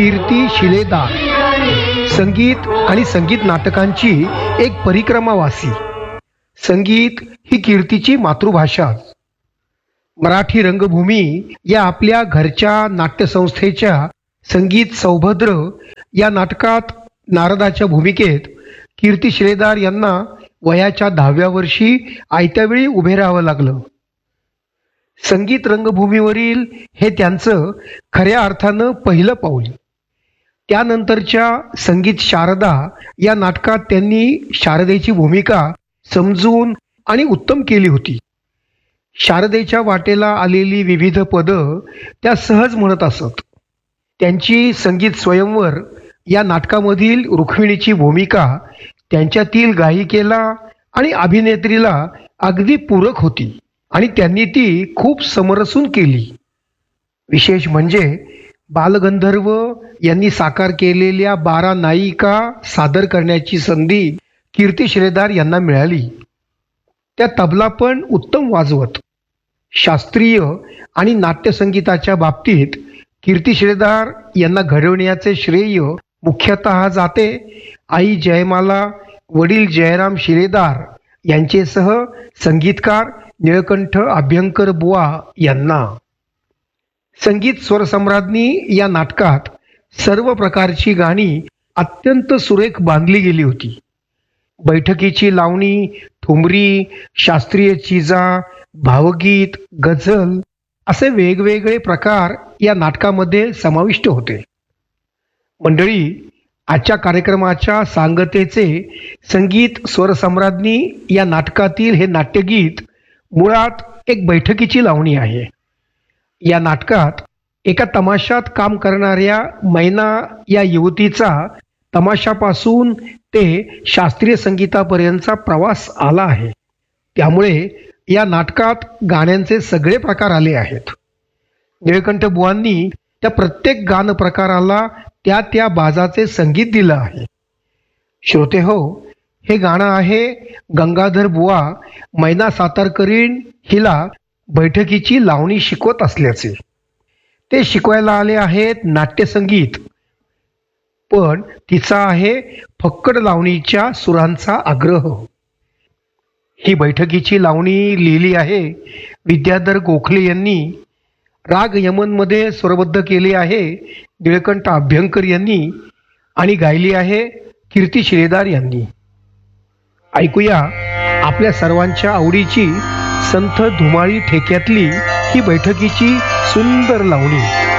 कीर्ती शिलेदार संगीत आणि संगीत नाटकांची एक परिक्रमावासी. संगीत ही कीर्तीची मातृभाषा. मराठी रंगभूमी या आपल्या घरच्या नाट्यसंस्थेच्या संगीत सौभद्र या नाटकात नारदाच्या भूमिकेत कीर्ती शिलेदार यांना वयाच्या 10व्या वर्षी आयत्यावेळी उभे राहावं लागलं. संगीत रंगभूमीवरील हे त्यांचं खऱ्या अर्थानं पहिलं पाऊल. त्यानंतरच्या संगीत शारदा या नाटकात त्यांनी शारदेची भूमिका समजून आणि उत्तम केली होती. शारदेच्या वाटेला आलेली विविध पदं त्या सहज म्हणत असत. त्यांची संगीत स्वयंवर या नाटकामधील रुक्मिणीची भूमिका त्यांच्यातील गायिकेला आणि अभिनेत्रीला अगदी पूरक होती आणि त्यांनी ती खूप समरसून केली. विशेष म्हणजे बालगंधर्व यांनी साकार केलेल्या 12 नायिका सादर करण्याची संधी कीर्ती शिलेदार यांना मिळाली. त्या तबला पण उत्तम वाजवत. शास्त्रीय आणि नाट्यसंगीताच्या बाबतीत कीर्ती शिलेदार यांना घडवण्याचे श्रेय मुख्यतः जाते आई जयमाला, वडील जयराम शिलेदार यांचेसह संगीतकार निळकंठ अभ्यंकर बुवा यांना. संगीत स्वरसम्राज्ञी या नाटकात सर्व प्रकारची गाणी अत्यंत सुरेख बांधली गेली होती. बैठकीची लावणी, ठुमरी, शास्त्रीय चिजा, भावगीत, गझल असे वेगवेगळे प्रकार या नाटकामध्ये समाविष्ट होते. मंडळी, आजच्या कार्यक्रमाच्या सांगतेचे संगीत स्वरसम्राज्ञी या नाटकातील हे नाट्यगीत मुळात एक बैठकीची लावणी आहे. या नाटकात एका तमाशात काम करणाऱ्या मैना या युवतीचा तमाशापासून ते शास्त्रीय संगीतापर्यंतचा प्रवास आला आहे. त्यामुळे या नाटकात गाण्यांचे सगळे प्रकार आले आहेत. निळकंठ बुवांनी त्या प्रत्येक गान प्रकाराला त्या त्या बाजाचे संगीत दिलं आहे. श्रोते हो, हे गाणं आहे गंगाधर बुवा मैना सातारकरीण हिला बैठकीची लावणी शिकवत असल्याचे. ते शिकवायला आले आहेत नाट्यसंगीत, पण तिचा आहे फक्कड लावणीच्या सुरांचा आग्रह. ही बैठकीची लावणी लिहिली आहे विद्याधर गोखले यांनी. राग यमनमध्ये स्वरबद्ध केली आहे निळकंठ अभ्यंकर यांनी आणि गायली आहे कीर्ती शिलेदार यांनी. ऐकूया आपल्या सर्वांच्या आवडीची संथ धुमाळी ठेक्यातली ही बैठकीची सुंदर लावणी.